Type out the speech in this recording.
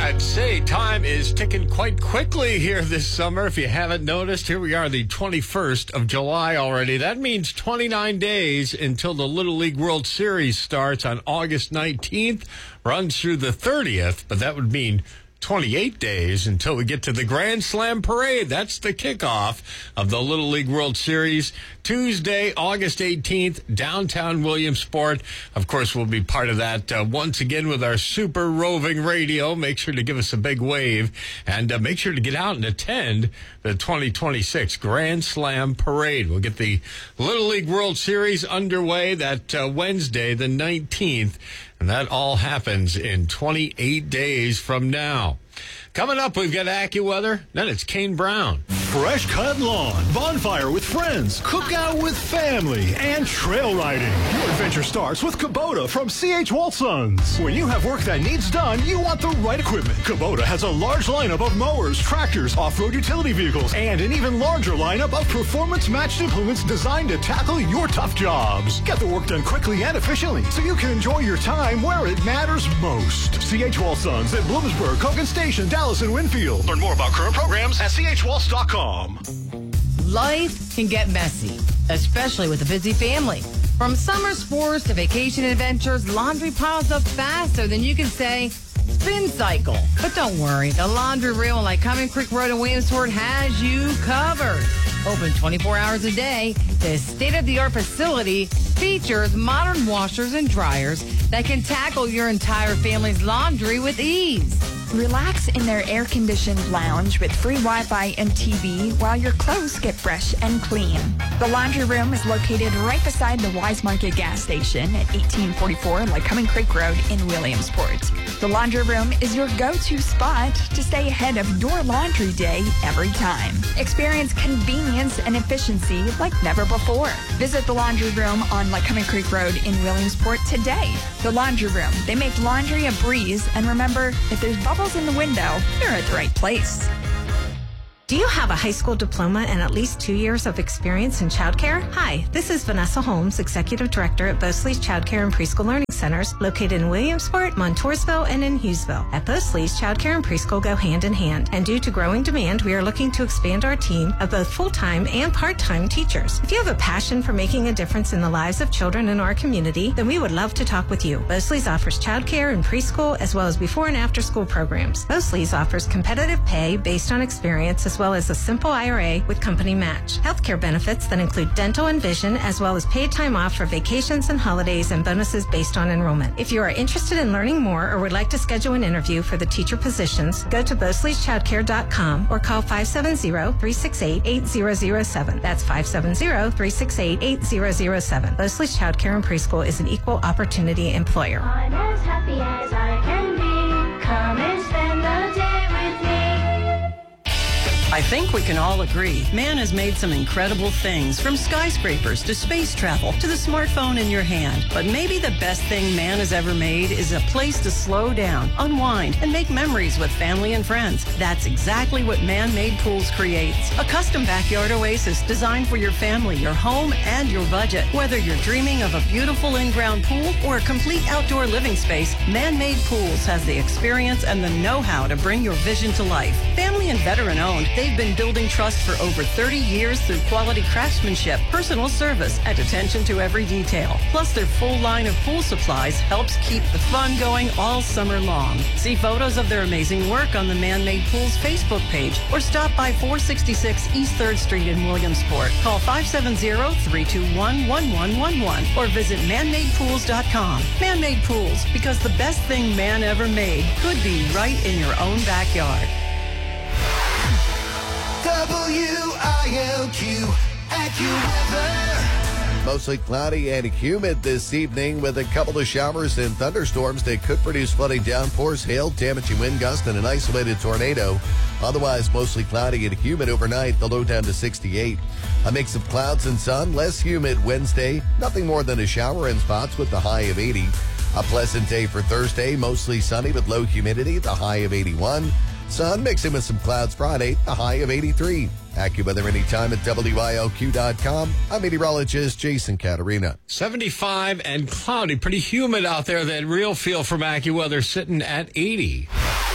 I'd say time is ticking quite quickly here this summer. If you haven't noticed, here we are, the 21st of July already. That means 29 days until the Little League World Series starts on August 19th, runs through the 30th, but that would mean 28 days until we get to the Grand Slam Parade. That's the kickoff of the Little League World Series. Tuesday, August 18th, downtown Williamsport. Of course, we'll be part of that once again with our super roving radio. Make sure to give us a big wave and make sure to get out and attend the 2026 Grand Slam Parade. We'll get the Little League World Series underway that Wednesday, the 19th. And that all happens in 28 days from now. Coming up, we've got AccuWeather. Then it's Kane Brown. Fresh cut lawn, bonfire with friends, cookout with family, and trail riding. Your adventure starts with Kubota from C.H. Walsons. When you have work that needs done, you want the right equipment. Kubota has a large lineup of mowers, tractors, off-road utility vehicles, and an even larger lineup of performance-matched implements designed to tackle your tough jobs. Get the work done quickly and efficiently so you can enjoy your time where it matters most. C.H. Walsons at Bloomsburg, Cogan Station, Dallas, and Winfield. Learn more about current programs at chwaltz.com. Life can get messy, especially with a busy family. From summer sports to vacation adventures, laundry piles up faster than you can say spin cycle. But don't worry, the laundry room on Lycoming Creek Road in Williamsport has you covered. Open 24 hours a day, this state-of-the-art facility features modern washers and dryers that can tackle your entire family's laundry with ease. Relax in their air-conditioned lounge with free Wi-Fi and TV while your clothes get fresh and clean. The laundry room is located right beside the Wise Market gas station at 1844 Lycoming Creek Road in Williamsport. The laundry room is your go-to spot to stay ahead of your laundry day every time. Experience convenience and efficiency like never before. Visit the laundry room on Lycoming Creek Road in Williamsport today. The laundry room, they make laundry a breeze, and remember, if there's bubbles in the window, you're at the right place. Do you have a high school diploma and at least 2 years of experience in childcare? Hi, this is Vanessa Holmes, Executive Director at Bosley's Childcare and Preschool Learning Centers, located in Williamsport, Montoursville, and in Hughesville. At Bosley's, childcare and preschool go hand in hand, and due to growing demand, we are looking to expand our team of both full-time and part-time teachers. If you have a passion for making a difference in the lives of children in our community, then we would love to talk with you. Bosley's offers childcare and preschool, as well as before and after school programs. Bosley's offers competitive pay based on experience, as well as a simple IRA with company match. Healthcare benefits that include dental and vision, as well as paid time off for vacations and holidays, and bonuses based on enrollment. If you are interested in learning more or would like to schedule an interview for the teacher positions, go to Bosley'sChildcare.com or call 570-368-8007. That's 570-368-8007. Bosley's Childcare and Preschool is an equal opportunity employer. I'm as happy as I can be. Come and spend the day with me. I think we can all agree, man has made some incredible things, from skyscrapers to space travel to the smartphone in your hand. But maybe the best thing man has ever made is a place to slow down, unwind, and make memories with family and friends. That's exactly what Man-Made Pools creates. A custom backyard oasis designed for your family, your home, and your budget. Whether you're dreaming of a beautiful in-ground pool or a complete outdoor living space, Man-Made Pools has the experience and the know-how to bring your vision to life. Family and veteran-owned, they've been building trust for over 30 years through quality craftsmanship, personal service, and attention to every detail. Plus, their full line of pool supplies helps keep the fun going all summer long. See photos of their amazing work on the Man-Made Pools Facebook page or stop by 466 East 3rd Street in Williamsport. Call 570-321-1111 or visit manmadepools.com. Man-Made Pools, because the best thing man ever made could be right in your own backyard. WILQ AccuWeather. Mostly cloudy and humid this evening with a couple of showers and thunderstorms that could produce flooding downpours, hail, damaging wind gusts, and an isolated tornado. Otherwise, mostly cloudy and humid overnight, the low down to 68. A mix of clouds and sun, less humid Wednesday. Nothing more than a shower in spots with the high of 80. A pleasant day for Thursday, mostly sunny with low humidity, the high of 81. Sun mixing with some clouds Friday, a high of 83. AccuWeather anytime at WILQ.com. I'm meteorologist Jason Caterina. 75 and cloudy, pretty humid out there. That real feel from AccuWeather sitting at 80.